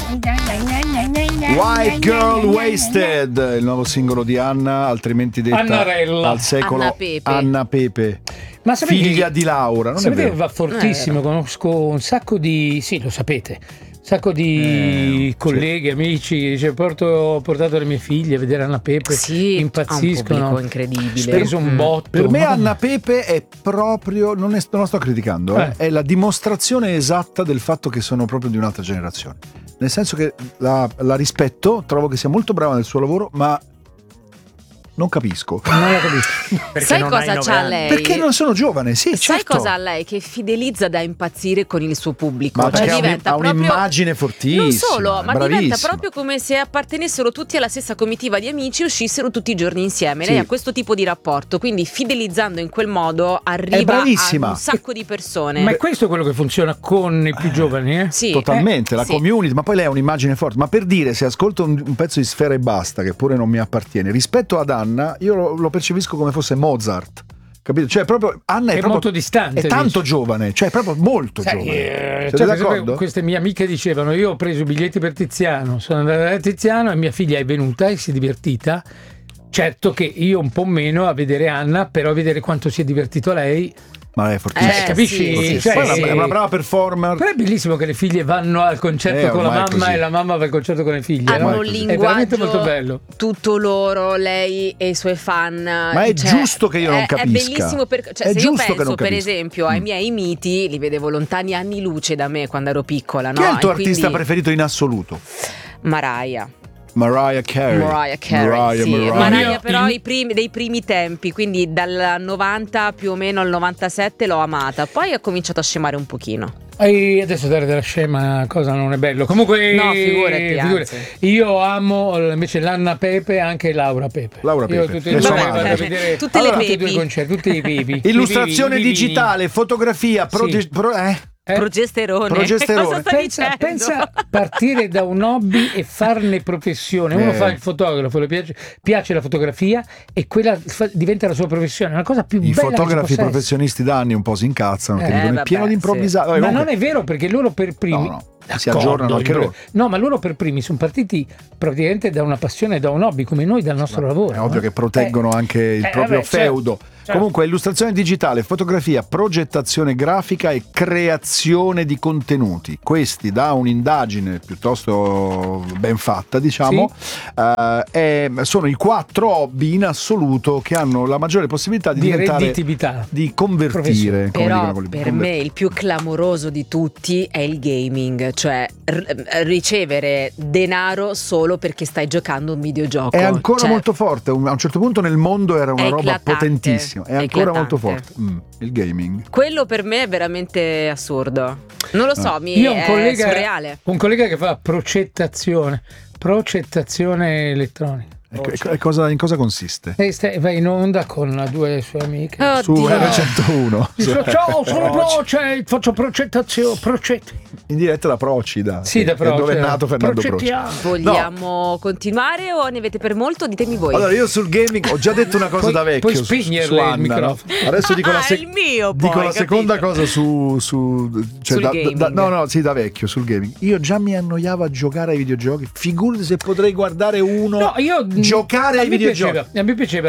White Girl Wasted, il nuovo singolo di Anna, altrimenti detta Annarella. al secolo Anna Pepe. Ma sapete Figlia di Laura, non è sapete vero? che va fortissimo, conosco un sacco di, sì, lo sapete, un sacco di colleghi, amici, dice, ho portato le mie figlie a vedere Anna Pepe, Sì, impazziscono, ha un pubblico incredibile. speso un botto. Per me Anna Pepe è proprio, non la sto criticando, è la dimostrazione esatta del fatto che sono proprio di un'altra generazione. Nel senso che la rispetto, trovo che sia molto brava nel suo lavoro, ma non capisco. Non la capisco. Perché Sai non cosa hai c'ha 9 anni? lei? Perché non sono giovane, sì, Sai certo. cosa ha lei? Che fidelizza da impazzire con il suo pubblico. Ma Cioè perché diventa ha proprio un'immagine fortissima. Non solo, ma diventa bravissima. proprio come se appartenessero tutti alla stessa comitiva di amici e uscissero tutti i giorni insieme. Sì. Lei ha questo tipo di rapporto, quindi fidelizzando in quel modo arriva a bravissima. un sacco di persone. Ma è questo quello che funziona con i più giovani, eh? Sì. Totalmente, la sì. community, ma poi lei ha un'immagine forte. Ma per dire, se ascolto un pezzo di Sfera e Basta, che pure non mi appartiene, rispetto ad Anna, io lo percepisco come fosse Mozart. Capito? Cioè, proprio Anna è proprio molto distante. È tanto giovane, cioè proprio molto Sai, giovane. cioè, Siete per esempio, d'accordo? queste mie amiche dicevano: io ho preso i biglietti per Tiziano, sono andata da Tiziano e mia figlia è venuta e si è divertita. Certo che io un po' meno a vedere Anna, però a vedere quanto si è divertito lei. Ma lei è fortissima. Capisci? sì, Cioè, Poi è una brava performer. Però è bellissimo che le figlie vanno al concerto con la ormai è mamma così. e la mamma va al concerto con le figlie. Hanno no? un È veramente molto linguaggio bello. tutto loro, lei e i suoi fan. Ma è giusto che io non capisca. È bellissimo per, cioè, È se io giusto che penso non per capisca. esempio ai miei miti, li vedevo lontani anni luce da me quando ero piccola, no? Chi è il tuo E artista quindi preferito in assoluto? Mariah Carey. sì. Mariah. Mariah però dei primi tempi, quindi dal 90 più o meno al 97 l'ho amata, poi ha cominciato a scemare un pochino. E adesso dare della scema cosa non è bello. Comunque No, figurati, anzi. io amo invece l'Anna Pepe, anche Laura Pepe. Laura Io Pepe. tutti Le e sue due madri. vado a vedere Tutte le tutti e due Pepi. i concerti, tutti i Pepi. Illustrazione I vivini. digitale, fotografia, Sì. Progesterone. Progesterone. Cosa sta dicendo? Pensa partire da un hobby e farne professione. Uno fa il fotografo, le piace la fotografia e quella diventa la sua professione. È una cosa più I bella fotografi che ci possa professionisti da anni un po' si incazzano, che dicono è vabbè, pieno di improvvisato. essere. Ma non è vero, perché loro per primi si aggiornano anche loro. No, ma loro per primi sono partiti praticamente da una passione, da un hobby, come noi dal nostro lavoro. È ovvio che proteggono anche il proprio feudo. Certo. Comunque illustrazione digitale, fotografia, progettazione grafica e creazione di contenuti. Questi da un'indagine piuttosto ben fatta, diciamo, sono i 4 hobby in assoluto che hanno la maggiore possibilità di diventare, redditività, di convertire. Come Però dicono per me il più clamoroso di tutti è il gaming, cioè ricevere denaro solo perché stai giocando un videogioco. È ancora Cioè, molto forte. A un certo punto nel mondo era una è roba eclatante. potentissima. È ancora Eclatante. molto forte. Il gaming. Quello per me è veramente assurdo. Non lo so, Io ho è surreale. un collega che fa progettazione elettronica. In cosa consiste? Vai in onda con 2 sue amiche. Su Oddio. R101. Dice, ciao, sono Proce, faccio progettazione. In diretta da Procida. Sì, da Procida. Dove è nato Fernando Proci. Progettiamo. Vogliamo continuare o ne avete per molto? Ditemi voi. Allora, io sul gaming ho già detto una cosa Puoi- da vecchio. puoi su spegnerle su il Anna, microfono. no? Adesso dico la, il mio poi, dico la seconda capito? cosa Sul gaming. sì, da vecchio sul gaming. Io già mi annoiavo a giocare ai videogiochi. Figurati se potrei guardare uno No, io giocare ai videogiochi. A me piaceva,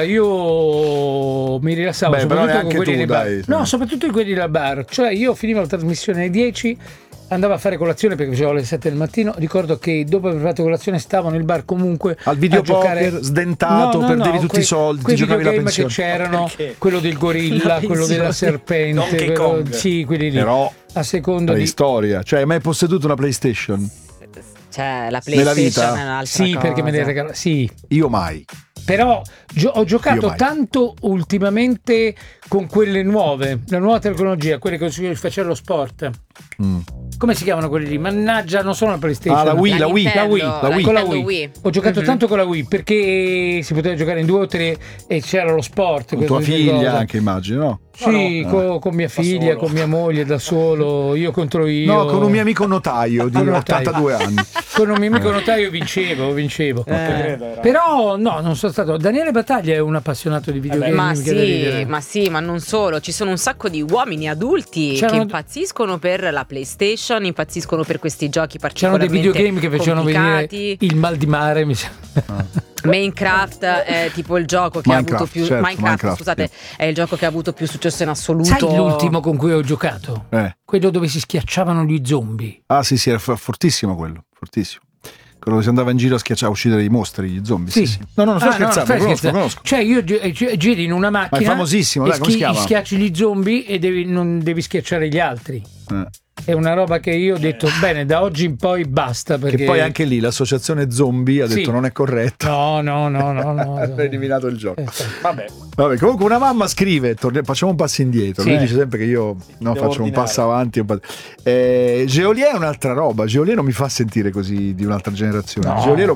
io mi rilassavo. Beh, però soprattutto neanche con quelli tu, nei bar. dai. No, soprattutto in quelli da bar. Cioè, io finivo la trasmissione alle 10, andavo a fare colazione perché facevo alle 7 del mattino. Ricordo che dopo aver fatto colazione stavo nel bar comunque Al a videopoker, giocare. sdentato, perdevi tutti i soldi, quei ti giocavi la videogame che pensione. c'erano, Perché? quello del gorilla, quello della serpente, Donkey Kong. sì, quelli lì. Però A secondo di storia. Cioè, hai mai posseduto una PlayStation? Cioè, la Nella PlayStation vita? è un'altra sì, cosa. perché me ne regala. Sì. Io mai. Però ho giocato Io mai. tanto ultimamente con quelle nuove, la nuova tecnologia, quelle che si faceva lo sport. Come si chiamano quelli lì? Mannaggia, non sono la PlayStation. La Wii, la Wii. Nintendo, Con la Nintendo Wii. Wii. Ho giocato tanto con la Wii perché si poteva giocare in 2 o 3 e c'era lo sport. Con tua questo tipo di figlia cosa. anche, immagino, no? Sì, con mia figlia, solo. con mia moglie, da solo, io contro io. No, con un mio amico notaio di Con un notaio. 82 anni. Con un mio amico notaio vincevo. Però no, non sono stato. Daniele Battaglia è un appassionato di videogame. Ma sì, ma non solo, ci sono un sacco di uomini adulti C'erano- che impazziscono per la PlayStation, impazziscono per questi giochi C'erano particolarmente dei videogame che facevano venire complicati. il mal di mare, mi sembra. Minecraft è tipo il gioco che ha avuto più Minecraft, scusate, è il gioco che ha avuto più successo in assoluto. Sai l'ultimo con cui ho giocato? Quello dove si schiacciavano gli zombie. Ah sì, era fortissimo quello, fortissimo. Quello che si andava in giro a uccidere i mostri, gli zombie. Sì. No, non sto scherzando, lo conosco. Cioè io giri in una macchina. Ma è famosissimo, dai, come si chiama? Schiacci gli zombie e non devi schiacciare gli altri. È una roba che io ho detto bene, da oggi in poi basta, perché... Che poi anche lì l'associazione zombie ha detto non è corretto. No. Ha eliminato il gioco. Vabbè, comunque una mamma scrive, facciamo un passo indietro. Lui dice sempre che io faccio un passo avanti. Geolier è un'altra roba. Geolier non mi fa sentire così di un'altra generazione. No. Geolier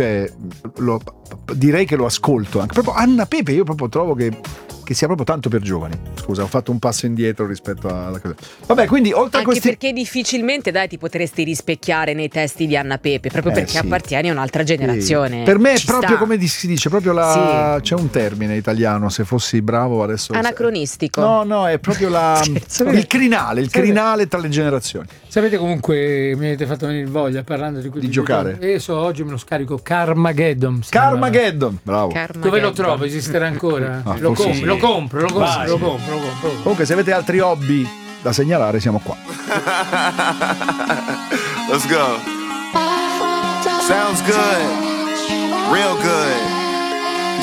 direi che lo ascolto anche. Proprio Anna Pepe, io proprio trovo che sia proprio tanto per giovani. Scusa, ho fatto un passo indietro rispetto alla cosa. Vabbè, quindi oltre anche a questi... perché difficilmente ti potresti rispecchiare nei testi di Anna Pepe, proprio perché appartieni a un'altra generazione. Per me è proprio come si dice, proprio c'è un termine italiano, se fossi bravo adesso. Anacronistico. No, è proprio il crinale tra le generazioni. Sapete, comunque mi avete fatto venire voglia parlando di giocare. Oggi me lo scarico Carmageddon. Bravo. Dove lo trovo? Esisterà ancora? Lo compro. Comunque, se avete altri hobby da segnalare, siamo qua. Let's go. Sounds good. Real good.